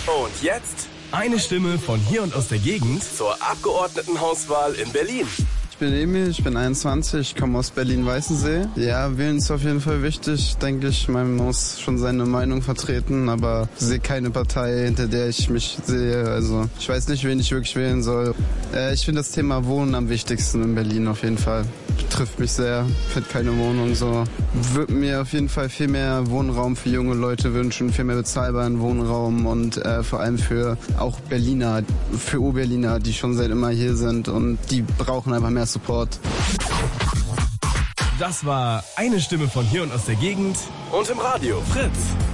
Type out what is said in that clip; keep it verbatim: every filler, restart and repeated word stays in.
Und jetzt eine Stimme von hier und aus der Gegend zur Abgeordnetenhauswahl in Berlin. Ich bin Emil, ich bin einundzwanzig, ich komme aus Berlin-Weißensee. Ja, wählen ist auf jeden Fall wichtig, denke ich. Man muss schon seine Meinung vertreten, aber ich sehe keine Partei, hinter der ich mich sehe. Also ich weiß nicht, wen ich wirklich wählen soll. Äh, ich finde das Thema Wohnen am wichtigsten in Berlin auf jeden Fall. Trifft mich sehr, finde keine Wohnung so. Würde mir auf jeden Fall viel mehr Wohnraum für junge Leute wünschen, viel mehr bezahlbaren Wohnraum und äh, vor allem für auch Berliner, für U-Berliner, die schon seit immer hier sind und die brauchen einfach mehr Support. Das war eine Stimme von hier und aus der Gegend und im Radio Fritz.